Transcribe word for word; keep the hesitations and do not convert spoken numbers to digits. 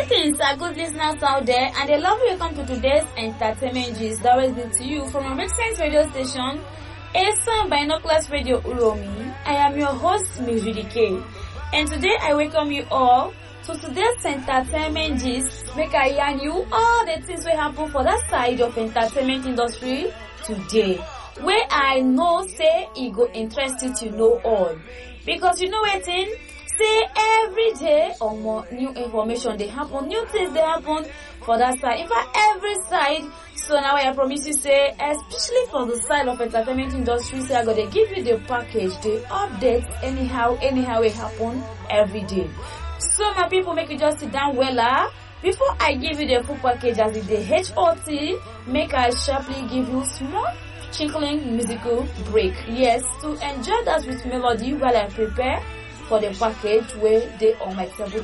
Greetings, our good listeners out there, and a lovely welcome to today's entertainment gist that was brought to you from a Make Sense radio station, Asan Binoculars Radio Uromi. I am your host, Mizudike, and today I welcome you all to today's entertainment gist. Make I yarn you all the things will happen for that side of entertainment industry today, where I know say it go interest you to know all, because you know what in. Say every day or more new information they happen, new things they happen for that side. In fact, every side. So now I promise you say, especially for the side of entertainment industry, say I'm gonna give you the package, the updates, anyhow, anyhow it happen every day. So my people, make you just sit down well. Uh, before I give you the full package as in the H O T, make I sharply give you small chinkling musical break. Yes, to enjoy that with melody while I prepare for the package where they on my table